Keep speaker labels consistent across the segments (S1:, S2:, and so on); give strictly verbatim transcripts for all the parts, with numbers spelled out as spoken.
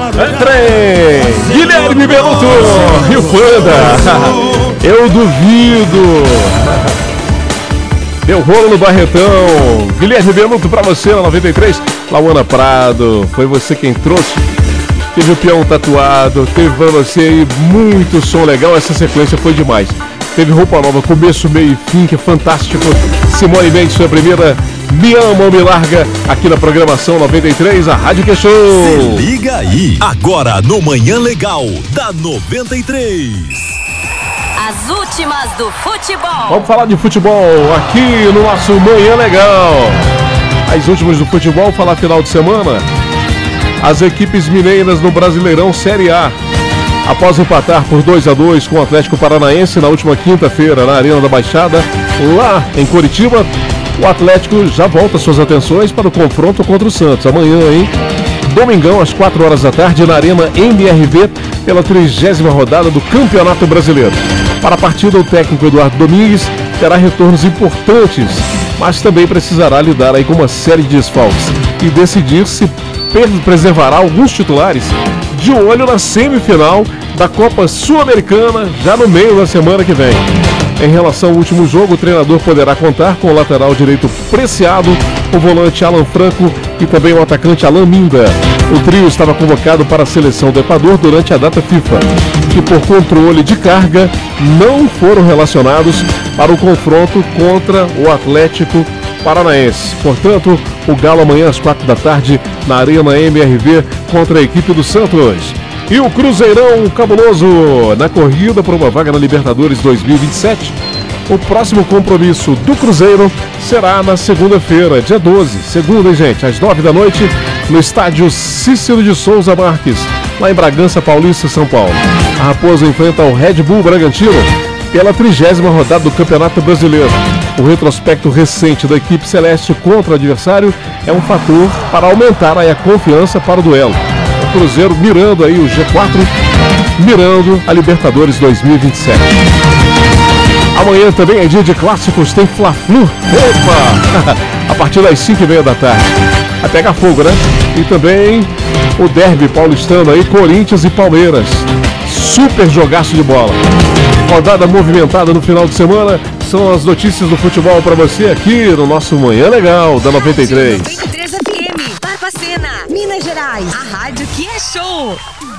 S1: Entrei! Guilherme Beluto e o Panda. Eu duvido. Deu rolo no Barretão. Guilherme Beluto pra você na noventa e três. Lauana Prado, foi você quem trouxe. Teve o peão tatuado, teve pra você aí muito som legal. Essa sequência foi demais. Teve roupa nova, começo, meio e fim, que é fantástico. Simone Mendes, sua primeira Me Ama ou Me Larga, aqui na programação noventa e três, a Rádio Que Show.
S2: Se liga aí, agora no Manhã Legal, da noventa e três.
S3: As últimas do futebol.
S1: Vamos falar de futebol aqui no nosso Manhã Legal. As últimas do futebol, falar final de semana. As equipes mineiras no Brasileirão Série A. Após empatar por dois a dois com o Atlético Paranaense na última quinta-feira na Arena da Baixada, lá em Curitiba, o Atlético já volta suas atenções para o confronto contra o Santos. Amanhã, hein? Domingão, às quatro horas da tarde, na Arena M R V, pela trigésima rodada do Campeonato Brasileiro. Para a partida, o técnico Eduardo Domingues terá retornos importantes, mas também precisará lidar aí com uma série de desfalques e decidir se preservará alguns titulares de olho na semifinal da Copa Sul-Americana, já no meio da semana que vem. Em relação ao último jogo, o treinador poderá contar com o lateral direito Preciado, o volante Alan Franco e também o atacante Alan Minda. O trio estava convocado para a seleção do Equador durante a data FIFA, que por controle de carga não foram relacionados para o confronto contra o Atlético Paranaense. Portanto, o Galo amanhã às quatro da tarde na Arena M R V contra a equipe do Santos. E o Cruzeirão cabuloso na corrida por uma vaga na Libertadores dois mil e vinte e sete. O próximo compromisso do Cruzeiro será na segunda-feira, dia doze. Segunda, hein, gente? Às nove da noite, no estádio Cícero de Souza Marques, lá em Bragança Paulista, São Paulo. A Raposa enfrenta o Red Bull Bragantino pela trigésima rodada do Campeonato Brasileiro. O retrospecto recente da equipe celeste contra o adversário é um fator para aumentar aí a confiança para o duelo. O Cruzeiro mirando aí o G quatro, mirando a Libertadores dois mil e vinte e sete. Amanhã também é dia de clássicos, tem Fla-Flu. Opa! A partir das cinco e meia da tarde. Vai pegar fogo, né? E também o derby paulistano aí, Corinthians e Palmeiras. Super jogaço de bola. Rodada movimentada no final de semana. São as notícias do futebol para você aqui no nosso Manhã Legal da noventa e três.
S3: noventa e três F M, Barbacena, Minas Gerais. A rádio que é show.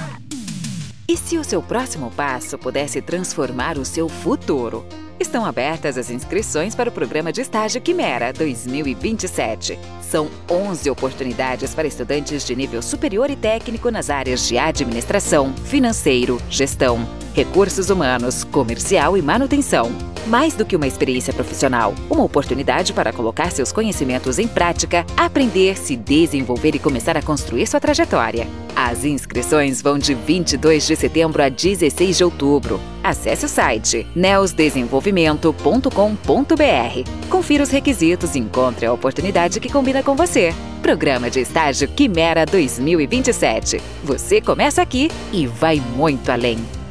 S4: E se o seu próximo passo pudesse transformar o seu futuro? Estão abertas as inscrições para o programa de estágio Quimera dois mil e vinte e sete. São onze oportunidades para estudantes de nível superior e técnico nas áreas de administração, financeiro, gestão, recursos humanos, comercial e manutenção. Mais do que uma experiência profissional, uma oportunidade para colocar seus conhecimentos em prática, aprender, se desenvolver e começar a construir sua trajetória. As inscrições vão de vinte e dois de setembro a dezesseis de outubro. Acesse o site neos desenvolvimento ponto com ponto b r. Confira os requisitos e encontre a oportunidade que combina com você. Programa de estágio Quimera dois mil e vinte e sete. Você começa aqui e vai muito além.